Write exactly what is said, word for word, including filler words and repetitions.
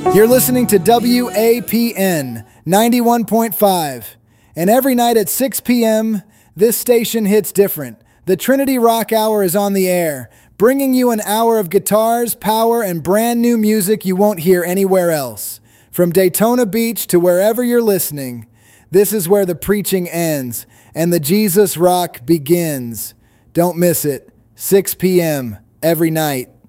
You're listening to W A P N ninety-one point five. And every night at six p.m., this station hits different. The Trinity Rock Hour is on the air, bringing you an hour of guitars, power, and brand new music you won't hear anywhere else. From Daytona Beach to wherever you're listening, this is where the preaching ends and the Jesus Rock begins. Don't miss it. six p.m. every night.